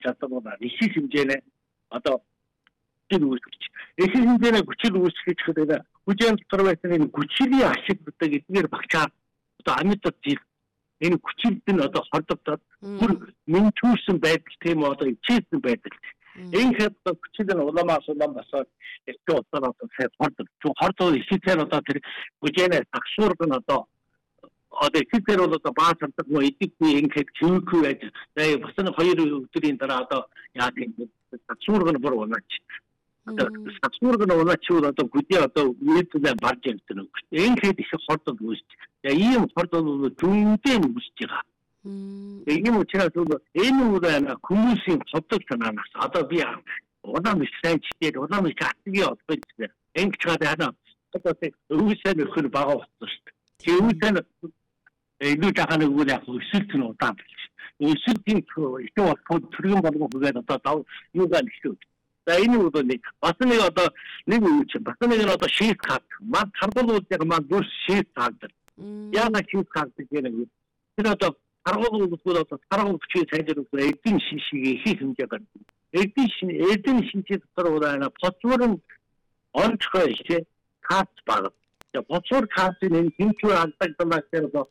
чадвараа их хэмжээний одоо хүчийг үүсгэж. Их хэмжээний хүчийг үүсгэж гэхэд хүчийн дотор байсан энэ хүчний ашиглалтыг эдгээр багчаа одоо амьд жил энэ хүчилд нь одоо хордогдоод бүр мэнчүүрсэн байдал тийм одоо ичээсэн байдал. Ингээд хүчил нь улам басаад эцэг усаар одоо хордоо ишицээр одоо тэр бүжээнэ такшуург нь одоо ишицээр бол одоо баа цамдаг нөө идэхгүй ингээд чивгүй байж тэгээ бас нэг 2 өдрийн дараа одоо яа гэх юм такшуург нь бүр унаач. Такшуург нь унаачвал одоо бүдээ одоо үйлдэлээ барж явдаг. Ингээд их хордоо үүсч. Ийм хордоо зүүндээ үүсэж байгаа. Ийм учраас энэ үеийн хүмүүсийн цогцол санаанаас одоо би улаан мэсэжтэй улаан мэсэж атгийн олбож энэ чигээр хана одоо үүсээ нөхөр бага болсон шүү дээ. Үүсээ илүү таханы үйл яг өсөлт нь удаан болж. Өсөлтийн их бол төргийн болгон хөгээд одоо юугаар нэгшүү. За энэ үеийн нэг бас нэг одоо нэг үе чинь бас нэг нь одоо шийд хат маа харгуулууд яг маа дүр шийд хаадаг. Яагаад шийд хаадаг гэдэг вэ? Тэр одоо харгуулууд бол одоо харгуул хүчийг сайжруулах эдийн шишгийг их хэмжээ гаргав. Эдийн шинжээ дотор удаана боцвор нь онцгой их хат баг. За боцвор хатын энэ хэмжээ алдагдмаас одоо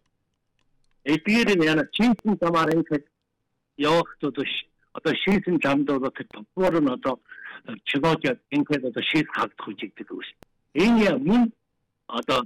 эдгээр нь яна чинхэн тамаар ингээд явах одоо шийдэн замд одоо тэр боцвор нь одоо чигөөж ингээд одоо шийд хагдах үжигдэг үү. Энэ мөн одоо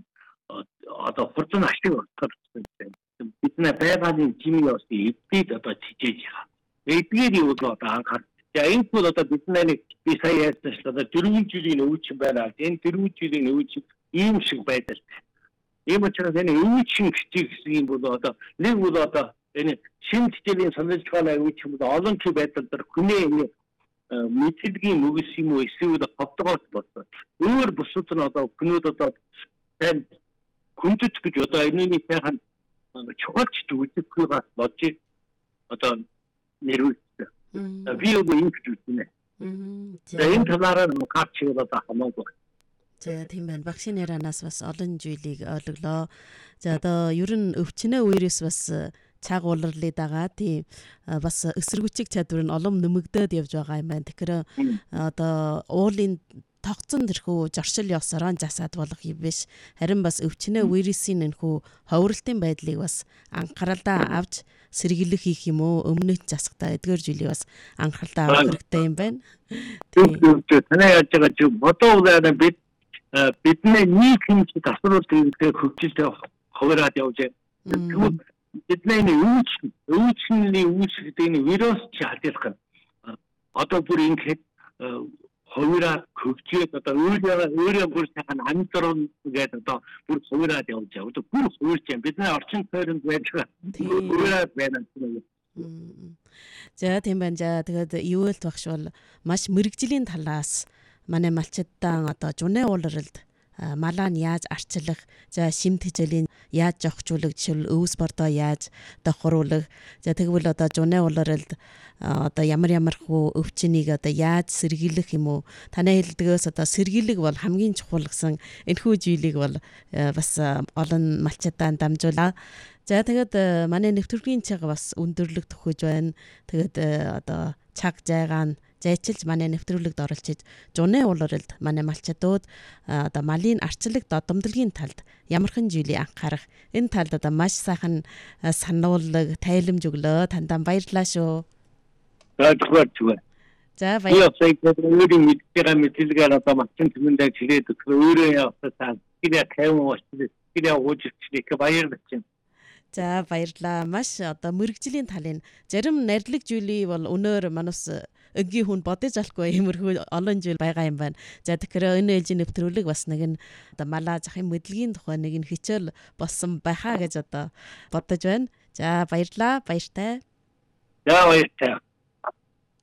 хурдан ашиг олгох бидний байгалийн жимийн ёсны эдгээд одоо чижээж байгаа. Эдгээр юу бол одоо анхаар. За энэ бол одоо бидний би сая ярьсан шүү дээ 4 жилийн өвчин байна. Энэ 4 жилийн өвчин ийм шиг байдал. Ийм учраас энэ өвчин хичээх гэсэн юм бол одоо нэг бол одоо энэ шинэ хичээлийн саналжгааны өвчин бол олон кий байдал дээр хүний энэ мэдээллийн мөгс юм уу эсвэл ховдгоос болсон. Өөр бусад нь одоо хүмүүд одоо тань хүндэт гэж одоо энэний сайхан чухалч үзэхгүй бас бодчих одоо нэрвэлтэй. Би юу ингэж үзнэ. За энэ талаараа гарч ирээд одоо хамаагүй. За тийм байна. Багшийн ярианаас бас олон зүйлийг ойлголоо. За одоо ер нь өвчнөө үерээс бас цаагуулрлыг дагаа тийм бас эсэргүүцэх чадвар нь олон нэмэгдээд явж байгаа юм байна. Тэгэхээр одоо уулын тогтсон тэрхүү зоршил ёсоор засаад болох юм биш. Харин бас өвчнөө вирусын энэхүү ховролтын байдлыг бас анхааралдаа авч сэргийлэх хийх юм уу? Өмнөд засахтаа эдгээр зүйлийг бас анхааралдаа авах хэрэгтэй юм байна. Танай яаж байгаа чи бодоолаа бидний нийт хэмжээ тасруулах хэрэгтэй хөгжилтэй хуваараад явж байна. Бидний өвчний үүсгэдэг энэ вирус чи хадгалах. Одоо бүр ингээд хуваараа хөгжөөд одоо өөрөө бүр сайхан амтрон гэдэг одоо бүр хуваараад явж байгаа. Одоо бүр хуурч юм. Бидний орчин тойронд байж байгаа. Хуваараад байна. За тийм байна. За тэгээд юуэлт багш бол маш мэрэгжлийн талаас манай малчдаа одоо жунэ уулралд малаа нь яаж арчлах, за шимт хичээлийн яаж зохицуулах, жишээл өвс бордоо яаж давхруулах, за тэгвэл одоо жунэ уулралд одоо ямар хүү өвчнийг одоо яаж сэргийлэх юм уу? Танай хэлдгээс одоо сэргийлэг бол хамгийн чухал гэсэн энэхүү зүйлийг бол бас олон малчдаа дамжуулаа. За тэгээд манай нэвтрүүлгийн цаг бас өндөрлөг төхөж байна. Тэгээд одоо цаг зайгаан зайчилж манай нэвтрүүлэгт оролцож жуны уулралд манай малчдууд одоо малын арчлаг додомдолгийн талд ямархан зүйлийг анхаарах энэ талд одоо маш сайхан сануулга тайлбарж өглөө. Тандаа баярлалаа шүү. За баярлалаа. Өөрийн мэддэг мэдээлгээр одоо малчин түмэндээ чирээд өөрөө явсаа килээ тавиу килээ уужчих баярлалаа. За баярлалаа. Маш одоо мэрэгжлийн талын зарим нарилэг зүйлий бол өнөөр манус өгийн хүн бодож алахгүй иймэрхүү олон зүйл байгаа юм байна. За тэгэхээр энэ ээлжийн нэвтрүүлэг бас нэг нь одоо малаа захын мэдлэгийн тухай нэг нь хичээл болсон байхаа гэж одоо бодож байна. За баярлалаа. Баяртай. За баяртай.